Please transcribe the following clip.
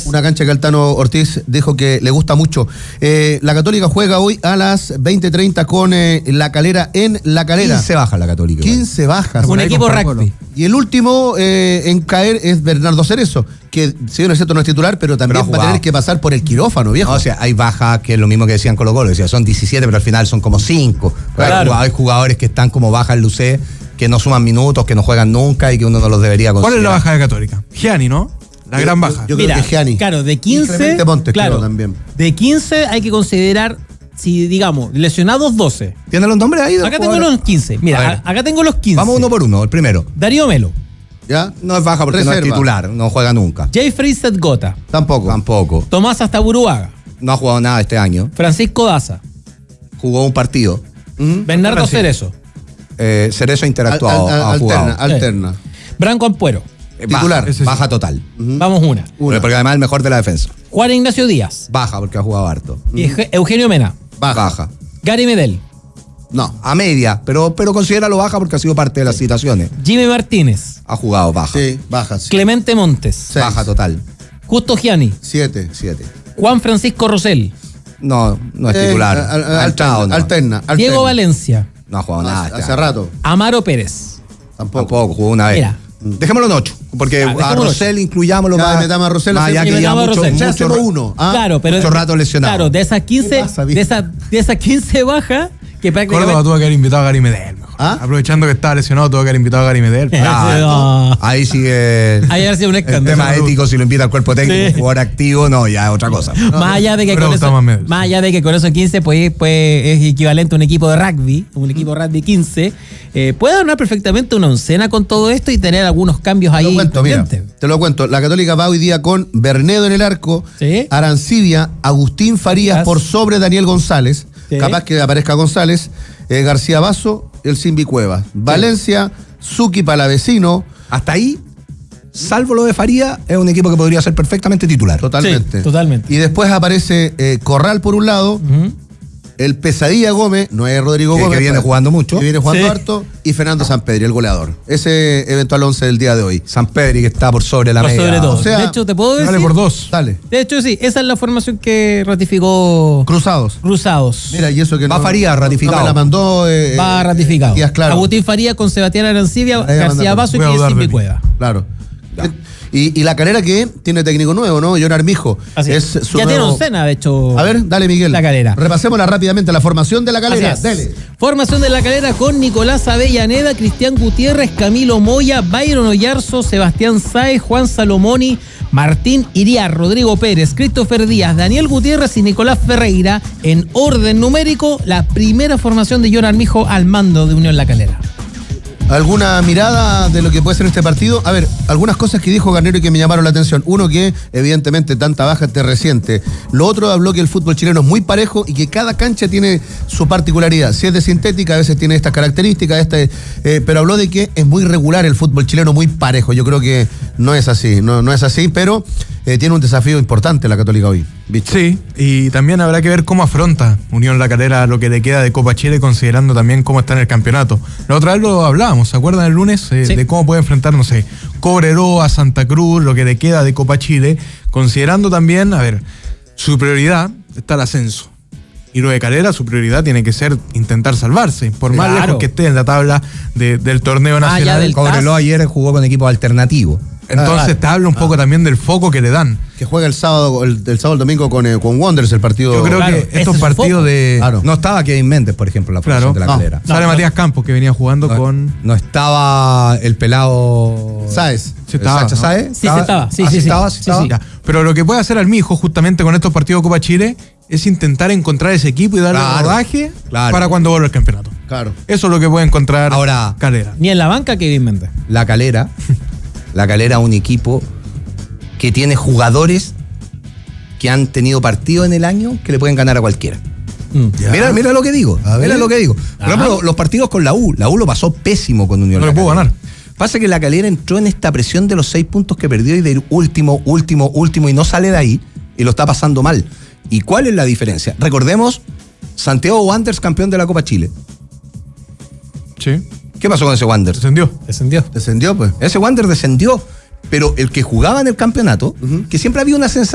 Una cancha que Altano Ortiz dijo que le gusta mucho. La Católica juega hoy a las 20:30 con La Calera en La Calera. 15 bajas la Católica. 15 bajas. Un equipo rugby. Y el último en caer es Bernardo Cerezo, que si bien es cierto no es titular, pero también va a tener que pasar por el quirófano, viejo. No, o sea, hay bajas que es lo mismo que decían Colo-Colo, decía, son 17, pero al final son como 5. Claro. Hay jugadores que están como bajas en Lucé, que no suman minutos, que no juegan nunca y que uno no los debería considerar. ¿Cuál es la baja de Católica? Gianni, ¿no? La gran baja. Yo creo que es Gianni. Claro, de 15. Montes, claro, también. De 15 hay que considerar, si digamos, lesionados 12. ¿Tienen los nombres ahí? Acá tengo los 15. Mira, acá tengo los 15. Vamos uno por uno, el primero. Darío Melo. ¿Ya? No es baja porque Reserva. no es titular, no juega nunca. Jeffrey Setgota. Tampoco. Tomás Astaburuaga. No ha jugado nada este año. Francisco Daza. Jugó un partido. Bernardo Cerezo. Cerezo ha interactuado, ha jugado. Alterna. Branco Ampuero. Titular. Baja total. Vamos una. Porque además es el mejor de la defensa. Juan Ignacio Díaz. Baja porque ha jugado harto. Y Eugenio Mena. Baja. Gary Medel. No. A media, pero considéralo baja porque ha sido parte de las citaciones. Jimmy Martínez. Ha jugado baja. Sí, bajas. Clemente Montes. 6. Baja total. Justo Gianni. 7. Juan Francisco Rosell. No es titular. Alterna. Diego Valencia. No ha jugado nada. Hace rato. Amaro Pérez. Tampoco, jugó una vez. Mira. Dejémoslo en 8, porque a Rosell incluyámoslo Ya, más. metamos a Rosell, ya que lleva Ya hacemos uno. Claro, pero mucho rato lesionado. Claro, de esas 15, de esas 15 bajas que prácticamente. Córdoba tuvo que haber invitado a Gary Medel. Aprovechando que estaba lesionado, tuvo que haber invitado a Gary Medel. No. Ahí sigue Ahí ha sido un el escándalo. tema ético, si lo invita al cuerpo técnico, Sí. jugador activo, no, ya es otra cosa. Más allá de que con esos 15 pues es equivalente a un equipo de rugby, un equipo de rugby 15, puede donar perfectamente una oncena con todo esto y tener algunos cambios ahí. Te lo cuento. La Católica va hoy día con Bernedo en el arco, ¿Sí? Arancibia, Agustín Farías por sobre Daniel González. ¿Sí? Capaz que aparezca González, García Basso, el Simbi Cuevas. Valencia, Zucchi Palavecino. Hasta ahí, salvo lo de Faría, es un equipo que podría ser perfectamente titular. Totalmente. Sí, totalmente. Y después aparece Corral por un lado, el Pesadilla Gómez, no es Rodrigo Gómez. Que viene jugando mucho. Que viene jugando Sí. harto. Y Fernando Sampedri, el goleador. Ese eventual 11 del día de hoy. Sampedri, que está por sobre la Por media. sobre todo. O sea, de hecho, te puedo decir. Dale por 2. Dale. De hecho, sí, esa es la formación que ratificó Cruzados. Cruzados. Mira, y eso que Va Faría, ratificado. No me la mandó. Va ratificado. Díaz Claro. Agustín Faría con Sebastián Arancibia, Ahí García manda- Basso y voy a dudar Simbi de ti. Cueva. Claro. Y la Calera que tiene técnico nuevo, ¿no? John Armijo. Así es. su Ya tiene nuevo- oncena, de hecho. A ver, dale, Miguel. La Calera. Repasémosla rápidamente. La formación de la Calera. Así es. Dale. Formación de la Calera con Nicolás Avellaneda, Cristian Gutiérrez, Camilo Moya, Byron Oyarzo, Sebastián Sáez, Juan Salomoni, Martín Iriar, Rodrigo Pérez, Christopher Díaz, Daniel Gutiérrez y Nicolás Ferreira. En orden numérico, la primera formación de John Armijo al mando de Unión La Calera. ¿Alguna mirada de lo que puede ser este partido? A ver, algunas cosas que dijo Garnero y que me llamaron la atención. Uno, que evidentemente tanta baja te resiente. Lo otro, habló que el fútbol chileno es muy parejo y que cada cancha tiene su particularidad. Si es de sintética, a veces tiene estas características, pero habló de que es muy regular el fútbol chileno, muy parejo. Yo creo que no es así, no es así, pero tiene un desafío importante la Católica hoy. ¿Viste? Sí, y también habrá que ver cómo afronta Unión La Calera lo que le queda de Copa Chile, considerando también cómo está en el campeonato. La otra vez lo hablábamos, ¿se acuerdan el lunes? Sí. De cómo puede enfrentar, no sé, Cobreroa, Santa Cruz, lo que le queda de Copa Chile, considerando también, a ver, su prioridad está el ascenso. Y lo de Calera, su prioridad tiene que ser intentar salvarse, por más Claro. lejos que esté en la tabla del torneo nacional. ya del Cobreloa ayer jugó con equipo alternativo. Entonces te habla un poco también del foco que le dan. Que juega el sábado, el sábado, el domingo con Wanderers, el partido. Yo creo Claro, que ese estos es su partidos foco. de... Claro. No estaba Kevin Méndez, por ejemplo, en la formación de la Calera. Sale Matías Campos, que venía jugando con... No estaba el pelado Sáez. Sí estaba, Sacha ¿no? Sáez. Sí, sí estaba. Sí, sí, sí. estaba. Sí, sí. Ya. Pero lo que puede hacer Armijo justamente con estos partidos de Copa Chile es intentar encontrar ese equipo y darle rodaje para cuando vuelva el campeonato. Claro. Eso es lo que puede encontrar Ahora, Calera. Ni en la banca Kevin Méndez. La Calera un equipo que tiene jugadores que han tenido partidos en el año que le pueden ganar a cualquiera. Mira lo que digo. Mira lo que digo. Por ejemplo, los partidos con la U lo pasó pésimo con Unión. No le pudo ganar. Pasa que la Calera entró en esta presión de los 6 puntos que perdió y del último y no sale de ahí y lo está pasando mal. ¿Y cuál es la diferencia? Recordemos, Santiago Wanderers campeón de la Copa Chile. Sí. ¿Qué pasó con ese Wanderers? Descendió. Descendió, pues. Ese Wanderers descendió, pero el que jugaba en el campeonato, que siempre había una sensación